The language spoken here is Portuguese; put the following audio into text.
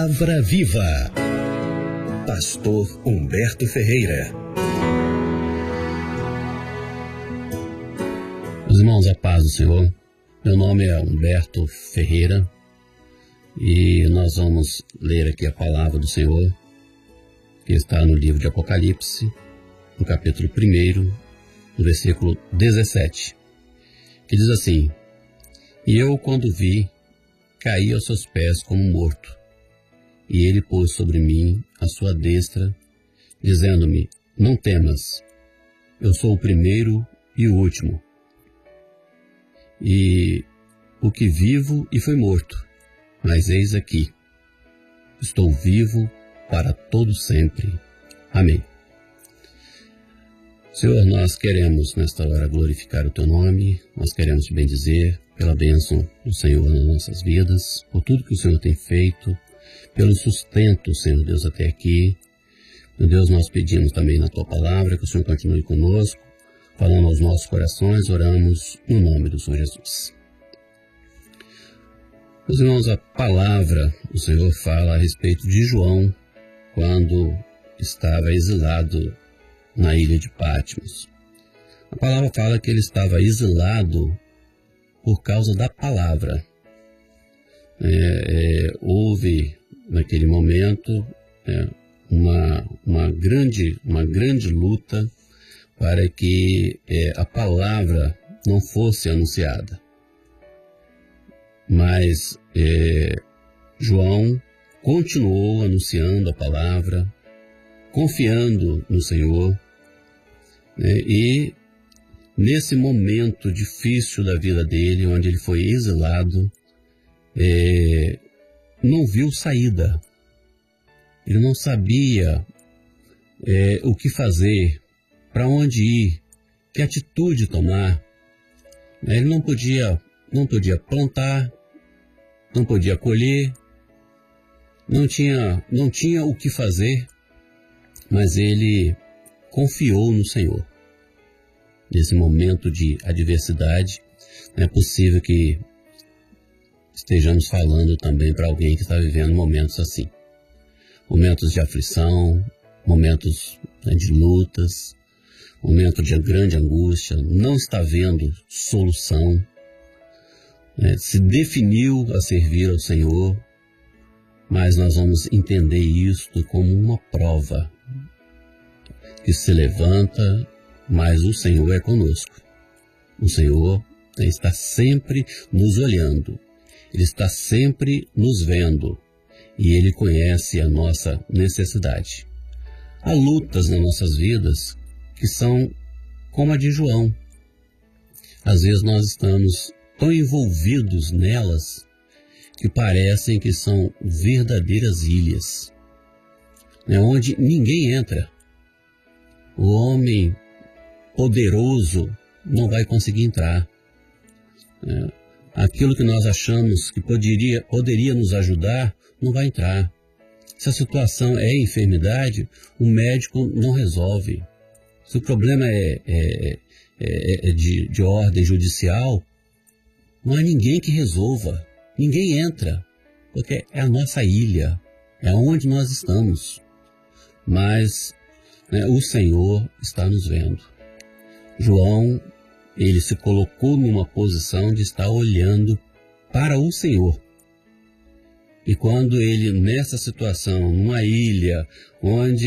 Palavra Viva. Pastor Humberto Ferreira. Meus irmãos, a paz do Senhor. Meu nome é Humberto Ferreira e nós vamos ler aqui a palavra do Senhor, que está no livro de Apocalipse, no capítulo 1, no versículo 17, que diz assim: E eu, quando vi, caí aos seus pés como morto, e ele pôs sobre mim a sua destra, dizendo-me: Não temas, eu sou o primeiro e o último, e o que vivo e fui morto, mas eis aqui, estou vivo para todo sempre. Amém. Senhor, nós queremos nesta hora glorificar o Teu nome, nós queremos Te bendizer pela bênção do Senhor nas nossas vidas, por tudo que o Senhor tem feito, pelo sustento, Senhor Deus, até aqui. Meu Deus, nós pedimos também na Tua palavra que o Senhor continue conosco, falando aos nossos corações, oramos no nome do Senhor Jesus. Meus irmãos, a palavra do Senhor fala a respeito de João, quando estava exilado na ilha de Patmos. A palavra fala que ele estava exilado por causa da palavra. Houve, naquele momento, uma grande luta para que a palavra não fosse anunciada. Mas João continuou anunciando a palavra, confiando no Senhor, e nesse momento difícil da vida dele, onde ele foi exilado, não viu saída. Ele não sabia o que fazer, para onde ir, que atitude tomar. Ele não podia plantar, não podia colher, não tinha o que fazer, mas ele confiou no Senhor. Nesse momento de adversidade, não é possível que estejamos falando também para alguém que está vivendo momentos assim. Momentos de aflição, momentos de lutas, momentos de grande angústia, não está vendo solução, se definiu a servir ao Senhor, mas nós vamos entender isto como uma prova que se levanta, mas o Senhor é conosco. O Senhor está sempre nos olhando, Ele está sempre nos vendo e Ele conhece a nossa necessidade. Há lutas nas nossas vidas que são como a de João. Às vezes nós estamos tão envolvidos nelas que parecem que são verdadeiras ilhas, onde ninguém entra. O homem poderoso não vai conseguir entrar. Aquilo que nós achamos que poderia nos ajudar, não vai entrar. Se a situação é enfermidade, o médico não resolve. Se o problema é de ordem judicial, não há ninguém que resolva. Ninguém entra, porque é a nossa ilha, é onde nós estamos. Mas o Senhor está nos vendo. João, ele se colocou numa posição de estar olhando para o Senhor. E quando ele, nessa situação, numa ilha, onde